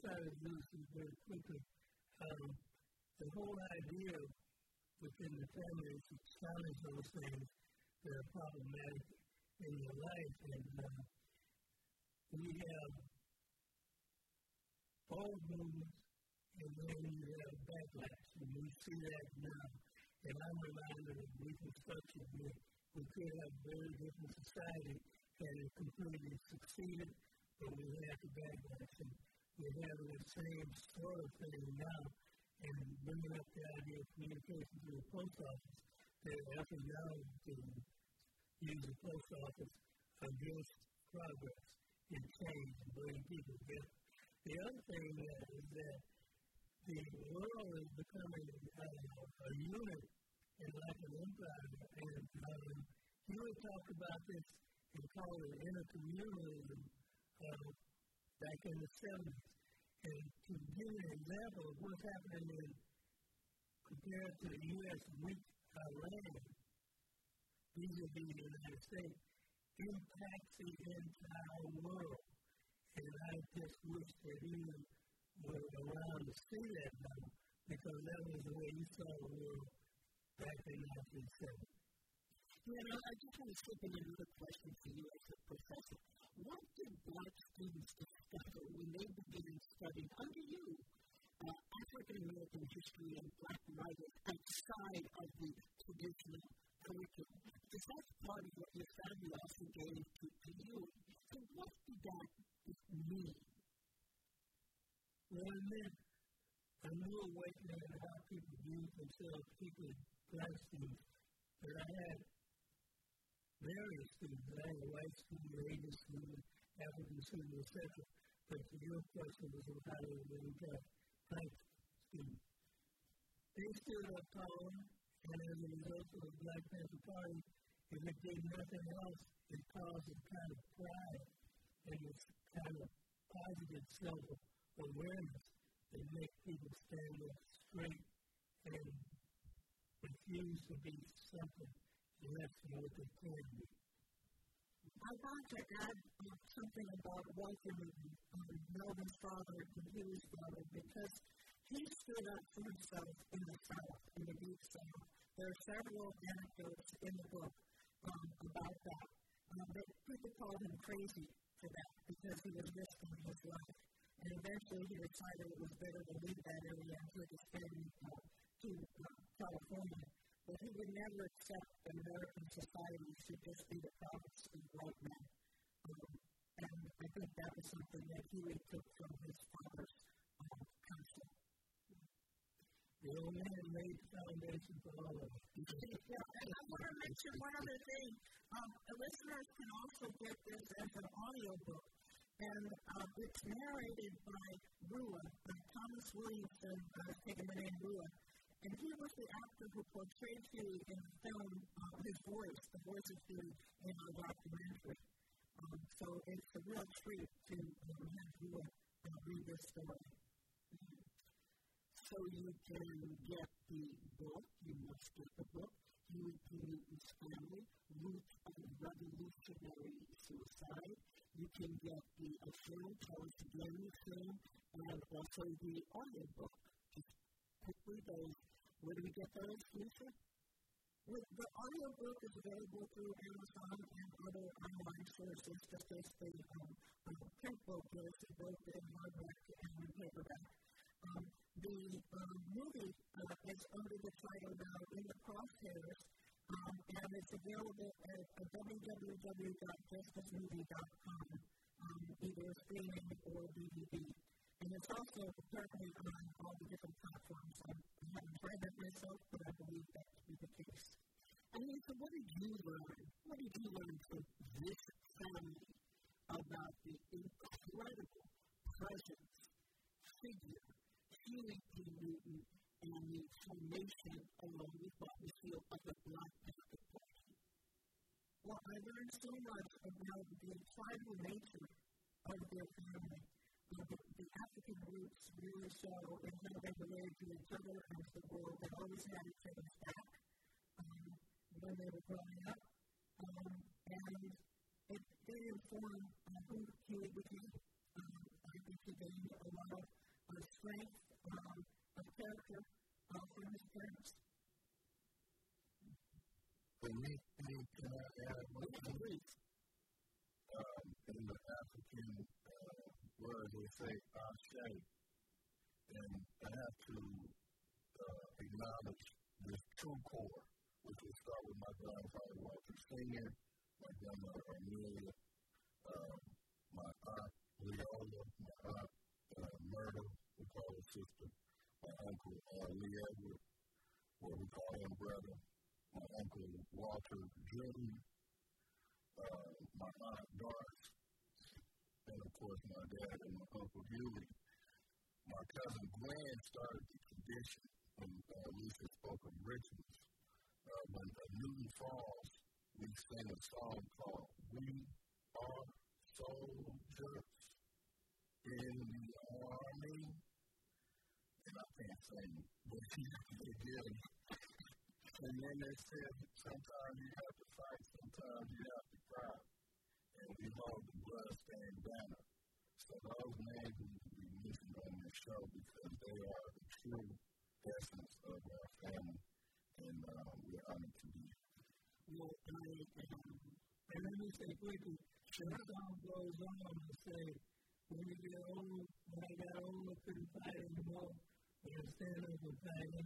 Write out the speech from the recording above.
try to do this very quickly. The whole idea within the family is to challenge those things that are problematic in your life. And we have old movements, and then you have backlash. And we see that now. And I'm reminded of Reconstruction. We could have a very different society had it completely succeeded, but we had the backlash. And we're having the same sort of thing now. And bringing up the idea of communication to the post office, they're effort now to use the post office against progress and change and bring people together. The other thing is that the world is becoming a unit and like an empire. And you had talked about this and called it intercommunalism back in the 70s. And to give you an example of what's happening compared to the U.S. weak land, vis-a-vis the United States, impacts the entire world. And I just wish that you were around to see that now, because that was the way you saw the world back in 1970. I just want to slip in another question for you as a professor. What did Black students discover when they began studying under you African American history and Black writers outside of the traditional curriculum? Because that's part of what your family also gave to you. So what did that mean? Well, it meant a new awakening of how people view themselves, particularly Black students. But I had various students. I had a white student, Asian student, African student, etc. But your question was how they were got Black students. They stood up tall, and as a result of the Black Panther Party, if it did nothing else, it caused a kind of pride and this kind of positive self-awareness that make people stand up straight and refuse to be something less than what they can be. I want to add something about Walter Melvin's father and Huey's father, because he stood up for himself in the South, in the Deep South. There are several anecdotes in the book about that. But people called him crazy for that because he was risking his life. And eventually he decided it was better to leave that area and take his family to California. But he would never accept that American society should just be the province of white men. And I think that was something that Huey took from his father's counsel. The old man laid the foundation for all of us. And I want to mention one other thing. The listeners can also get this as an audiobook. And it's narrated by Rua, Thomas Williamson, taking the name Rua. And he was the actor who portrayed Huey in the film, his voice, the voice of Huey in our documentary. So it's a real treat to have Rua read this story. So you can get the book, you must get the book, Huey P. Newton's Family, Roots of Revolutionary Suicide. You can get the film, Tell Us Again film, and also the audiobook. Just quickly, where do we get those, Lisa? Well, the audiobook is available through Amazon and other online sources, just as the print book is, both in hardback and in paperback. The movie is under the title now In the Crosshairs, and it's available at www.justicemovie.com, either streaming or DVD. And it's also currently on all the different platforms. I haven't tried that myself, but I believe that to be the case. And Lisa, what did you learn? What did you learn from this family about the incredible presence, figure, Huey P. Newton, and the formation, along with what we feel, of the Black Panther Party? Well, I learned so much about the tribal nature of their family. The African roots really show in how they related to each other and to the world. They always had each other's back when they were growing up. And it did inform who Huey became. I think he gained a lot of strength of character from his parents. For me, can I add one thing? In the African word, they say ashe. And I have to acknowledge this true core, which will start with my grandfather, Walter Sr., my grandmother, Amelia, my aunt, Leola, my aunt, Myrtle, we call her sister, my uncle, Lee Edward, or we call him brother, my uncle, Walter Jr., my aunt, Doris, and of course my dad and my uncle, Huey. My cousin Gwen started the tradition when Lisa spoke of Richmond. When Newton Falls, we sang a song called We Are Soldiers in the Army. And I can't sing, but they did it. And then they said, sometimes you have to fight, sometimes you have to cry. And we hold the bloodstained banner. So those names need to be mentioned on this show because they are the true essence of our family. And we're honored to be here. Well, and let me say quickly, the song goes on to say, when I got old, I couldn't fight anymore. But I stand up and fight